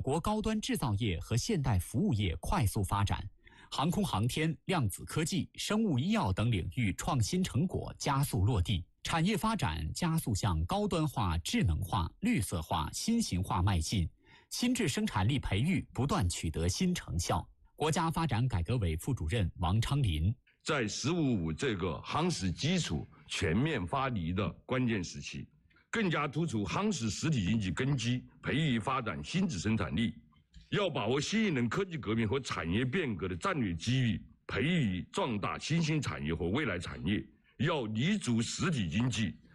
国高端制造业和现代服务业快速发展，航空航天、量子科技、生物医药等领域创新成果加速落地，产业发展加速向高端化、智能化、绿色化、新型化迈进，新质生产力培育不断取得新成效。国家发展改革委副主任王昌林在“15+5”这个夯实基础全面发力的关键时期，更加突出夯实实体经济根基，培育发展新质生产力。要把握新一轮科技革命和产业变革的战略机遇，培育壮大新兴产业和未来产业。要立足实体经济，